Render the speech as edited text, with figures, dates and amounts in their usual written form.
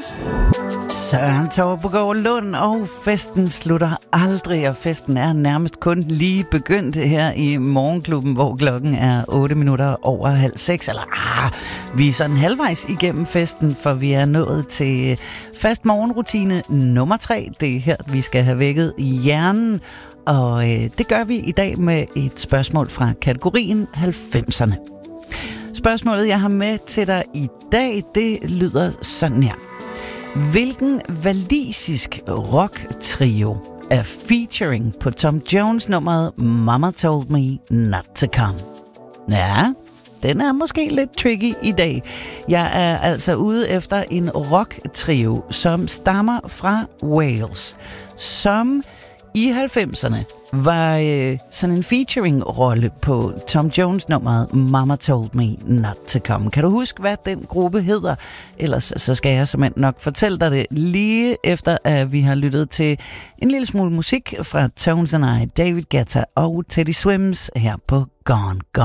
Jones. Søren Torpegaard Lund, og festen slutter aldrig, og festen er nærmest kun lige begyndt her i Morgenklubben, hvor klokken er 6:08, eller vi er sådan halvvejs igennem festen, for vi er nået til fast morgenrutine nummer 3. Det er her, vi skal have vækket i hjernen, og det gør vi i dag med et spørgsmål fra kategorien 90'erne. Spørgsmålet, jeg har med til dig i dag, det lyder sådan her. Hvilken walisisk rock-trio er featuring på Tom Jones nummeret Mama Told Me Not To Come? Ja, den er måske lidt tricky i dag. Jeg er altså ude efter en rock-trio, som stammer fra Wales, som i 90'erne var sådan en featuring-rolle på Tom Jones nummeret Mama Told Me Not To Come. Kan du huske, hvad den gruppe hedder? Ellers så skal jeg simpelthen nok fortælle dig det lige efter, at vi har lyttet til en lille smule musik fra Tones and I, David Guetta og Teddy Swims her på Gone Gone.